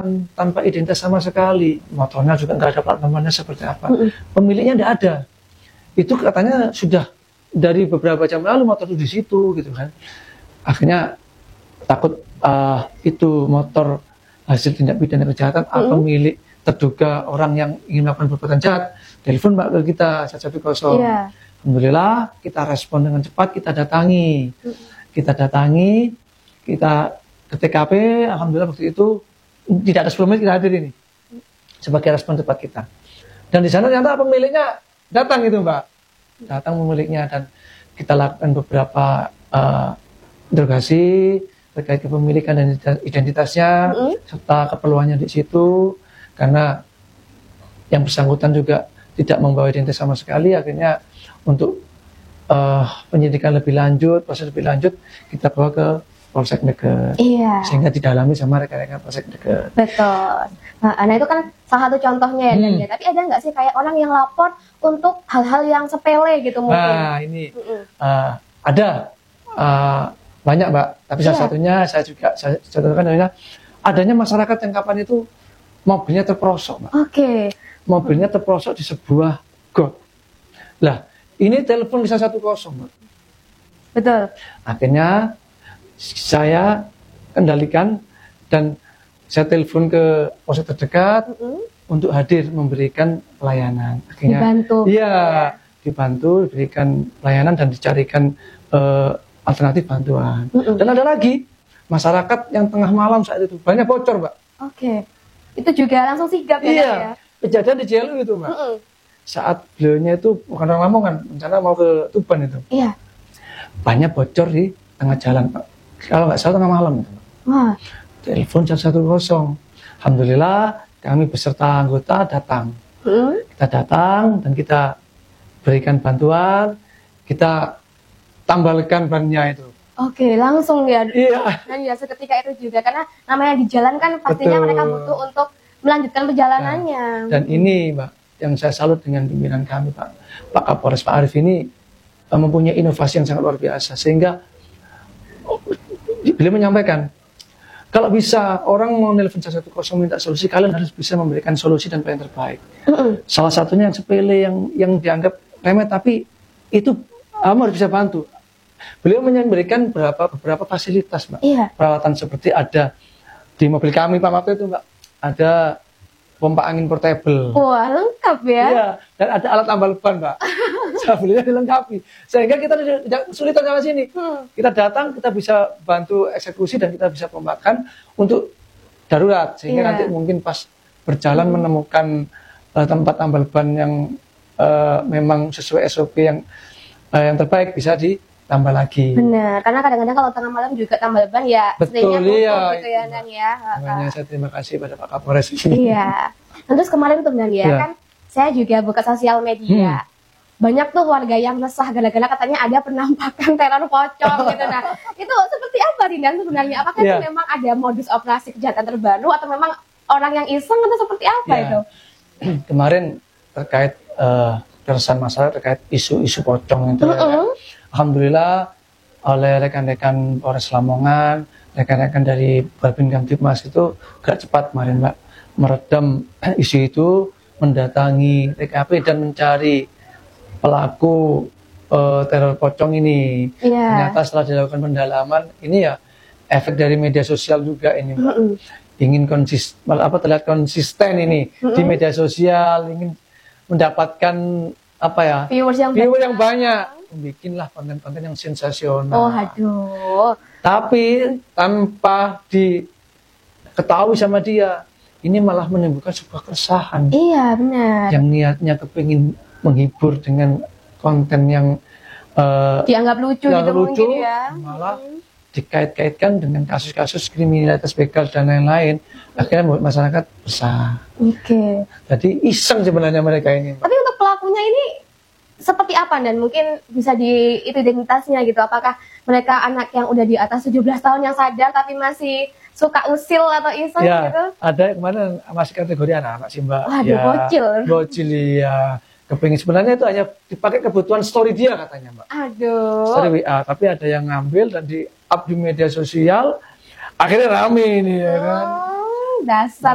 jalan tanpa identitas sama sekali. Motornya juga nggak ada plat nomornya seperti apa. Pemiliknya nggak ada. Itu katanya sudah dari beberapa jam lalu motor itu di situ gitu kan. Akhirnya takut itu motor hasil tindak pidana kejahatan atau milik terduga orang yang ingin melakukan perbuatan jahat, telepon Mbak ke kita 110. Iya. Alhamdulillah kita respon dengan cepat, kita datangi, kita ke TKP. Alhamdulillah waktu itu tidak ada 10 menit kita hadir ini sebagai respon cepat kita. Dan di sana ternyata pemiliknya datang gitu Mbak, datang pemiliknya dan kita lakukan beberapa interogasi terkait kepemilikan dan identitasnya serta keperluannya di situ, karena yang bersangkutan juga tidak membawa identitas sama sekali. Akhirnya untuk penyidikan lebih lanjut, proses lebih lanjut, kita bawa ke Polsek Deket, sehingga didalami sama rekan-rekan Polsek Deket. Betul. Nah itu kan salah satu contohnya ya Dan ya. Tapi ada nggak sih kayak orang yang lapor untuk hal-hal yang sepele gitu mungkin? Nah ini ada banyak Mbak, tapi salah satunya saya contohkan adanya masyarakat yang kapan itu mobilnya terperosok Mbak. Mobilnya terperosok di sebuah got. Lah ini telepon bisa 110 Mbak. Betul. Akhirnya saya kendalikan dan saya telepon ke polsek terdekat untuk hadir memberikan pelayanan. Akhirnya dibantu. Iya, dibantu, diberikan pelayanan dan dicarikan alternatif bantuan. Dan ada lagi masyarakat yang tengah malam saat itu banyak bocor, Mbak. Itu juga langsung sigap ya? Kejadian di JLU itu, Mbak. Saat beliaunya itu bukan orang Lamongan, rencana mau ke Tuban itu. Banyak bocor di tengah jalan, Pak. Kalau nggak salah tengah malam itu. Telepon 110. Alhamdulillah kami beserta anggota datang. Kita datang dan kita berikan bantuan, kita tambalkan bannya itu. Langsung ya. Dan ya seketika itu juga, karena namanya di jalan kan pastinya mereka butuh untuk melanjutkan perjalanannya. Dan ini Mbak, yang saya salut dengan pimpinan kami Pak Kapolres Pak Arif ini mempunyai inovasi yang sangat luar biasa, sehingga beliau menyampaikan kalau bisa orang mau nelpon 110 minta solusi, kalian harus bisa memberikan solusi dan pelayanan terbaik. Salah satunya yang sepele yang dianggap remeh, tapi itu harus bisa bantu. Beliau memberikan beberapa fasilitas Mbak. Peralatan seperti ada di mobil kami Pak waktu itu Mbak, ada pompa angin portable. Wah, lengkap ya. Dan ada alat tambal ban Mbak. Beliau dilengkapi, sehingga kita tidak kesulitan sama sini. Kita datang, kita bisa bantu eksekusi dan kita bisa pompakan untuk darurat, sehingga nanti mungkin pas berjalan menemukan tempat tambal ban yang memang sesuai SOP yang terbaik, bisa ditambah lagi. Benar, karena kadang-kadang kalau tengah malam juga tambal ban ya seringnya tutup gitu ya Dan ya. Makanya saya terima kasih pada Pak Kapolres. Terus kemarin tuh Dan ya, kan saya juga buka sosial media. Banyak tuh warga yang resah gara-gara katanya ada penampakan teror pocong gitu. Nah, itu seperti apa Dan sebenarnya? Apakah itu memang ada modus operasi kejahatan terbaru atau memang orang yang iseng atau seperti apa itu? Kemarin terkait keresahan masyarakat terkait isu-isu pocong itu alhamdulillah oleh rekan-rekan Polres Lamongan, rekan-rekan dari Babin Kamtibmas itu gak cepat kemarin Mbak meredam isu itu, mendatangi TKP dan mencari pelaku teror pocong ini. Ternyata setelah dilakukan pendalaman, ini ya efek dari media sosial juga ini Mbak. Ingin terlihat konsisten ini di media sosial, ingin mendapatkan viewers yang banyak, bikinlah konten-konten yang sensasional. Tapi tanpa diketahui sama dia, ini malah menimbulkan sebuah keresahan. Benar. Yang niatnya kepingin menghibur dengan konten yang dianggap lucu gitu mungkin ya, malah dikait-kaitkan dengan kasus-kasus kriminalitas begal dan lain-lain. Akhirnya membuat masyarakat resah. Jadi iseng sebenarnya mereka ini. Tapi untuk pelakunya ini seperti apa Dan? Mungkin bisa identitasnya gitu. Apakah mereka anak yang udah di atas 17 tahun yang sadar tapi masih suka usil atau iseng gitu? Ada kemarin masih kategori anak sih Mbak. Bocil ya. Kepingin sebenarnya itu hanya dipakai kebutuhan story dia katanya Mbak. Story WA, tapi ada yang ngambil dan di up di media sosial, akhirnya rame ini ya kan. Dasar